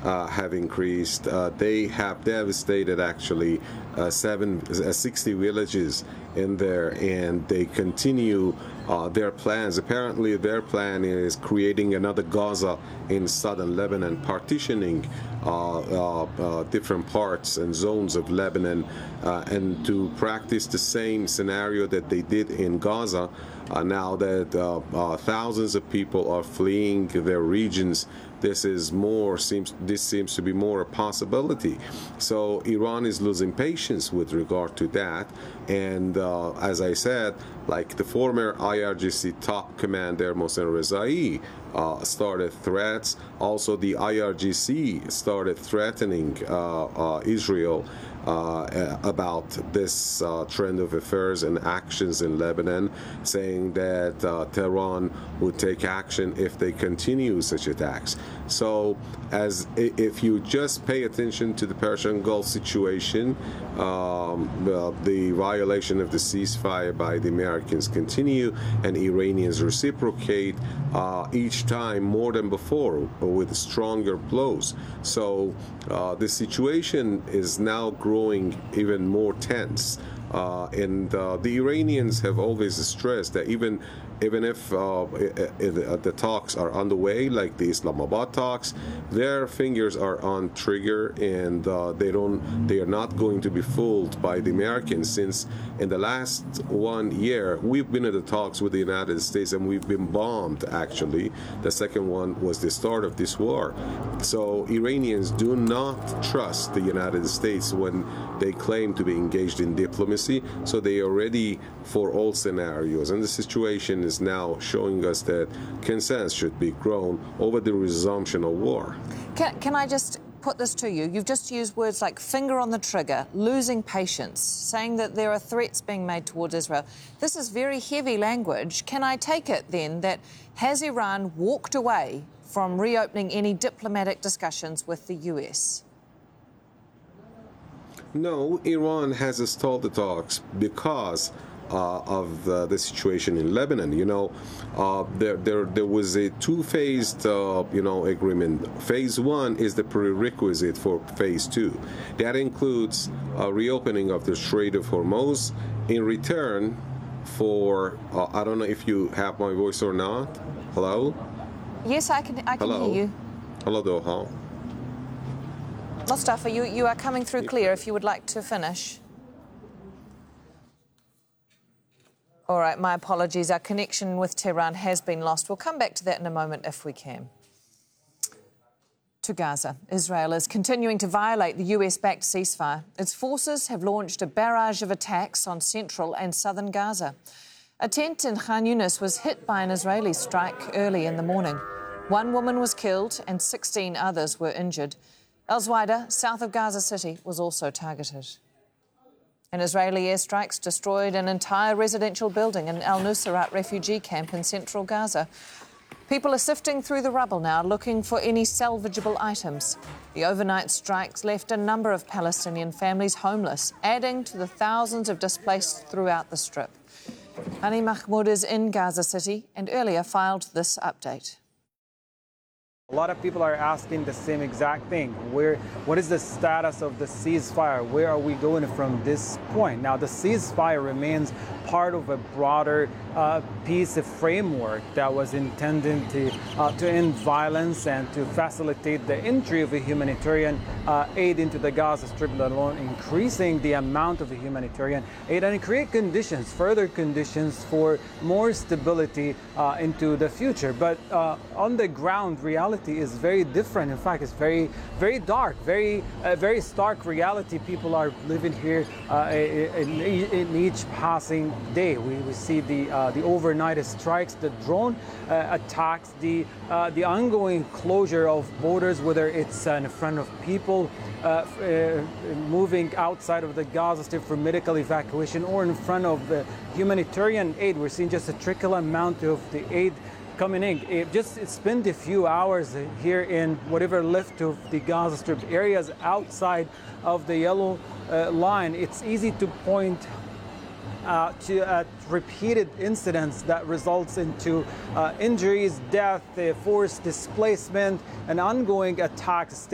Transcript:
have increased. They have devastated actually 60 villages in there, and they continue their plans. Apparently their plan is creating another Gaza in southern Lebanon, partitioning different parts and zones of Lebanon, and to practice the same scenario that they did in Gaza. Now that thousands of people are fleeing their regions, this seems to be more a possibility. So Iran is losing patience with regard to that, and as I said, like the former IRGC top commander Mohsen Rezai started threats. Also, the IRGC started threatening Israel about this trend of affairs and actions in Lebanon, saying that Tehran would take action if they continue such attacks. So, if you just pay attention to the Persian Gulf situation, the violation of the ceasefire by the Americans continue, and Iranians reciprocate each time more than before with stronger blows. So the situation is now growing even more tense, and the Iranians have always stressed that even if the talks are underway, like the Islamabad talks, their fingers are on trigger, and they are not going to be fooled by the Americans, since in the last 1 year we've been at the talks with the United States and we've been bombed. Actually, the second one was the start of this war. So Iranians do not trust the United States when they claim to be engaged in diplomacy, so they are ready for all scenarios, and the situation is now showing us that consensus should be grown over the resumption of war. Can I just put this to you? You've just used words like finger on the trigger, losing patience, saying that there are threats being made towards Israel. This is very heavy language. Can I take it then that has Iran walked away from reopening any diplomatic discussions with the US? No, Iran has stalled the talks because of the situation in Lebanon. You know, there was a two-phased agreement. Phase one is the prerequisite for phase two. That includes reopening of the Strait of Hormuz in return for I don't know if you have my voice or not. Hello? Yes, I can Hello? hear you. Hello, Doha. Mustafa, you are coming through clear if you would like to finish. All right, my apologies. Our connection with Tehran has been lost. We'll come back to that in a moment if we can. To Gaza. Israel is continuing to violate the US-backed ceasefire. Its forces have launched a barrage of attacks on central and southern Gaza. A tent in Khan Yunis was hit by an Israeli strike early in the morning. One woman was killed and 16 others were injured. El Zuwaida, south of Gaza City, was also targeted. An Israeli airstrikes destroyed an entire residential building in Al Nusayrat refugee camp in central Gaza. People are sifting through the rubble now, looking for any salvageable items. The overnight strikes left a number of Palestinian families homeless, adding to the thousands of displaced throughout the Strip. Hani Mahmoud is in Gaza City and earlier filed this update. A lot of people are asking the same exact thing. What is the status of the ceasefire? Where are we going from this point? Now, the ceasefire remains part of a broader peace framework that was intended to end violence and to facilitate the entry of a humanitarian aid into the Gaza Strip, let alone increasing the amount of humanitarian aid and create further conditions for more stability into the future. But on the ground, reality is very different. In fact, it's very, very dark, very stark reality. People are living here in each passing day. We see the overnight strikes, the drone attacks, the ongoing closure of borders, whether it's in front of people moving outside of the Gaza Strip for medical evacuation or in front of the humanitarian aid. We're seeing just a trickle amount of the aid coming in. It's been a few hours here in whatever left of the Gaza Strip areas outside of the yellow line. It's easy to point to repeated incidents that results into injuries, death, forced displacement, and ongoing attacks.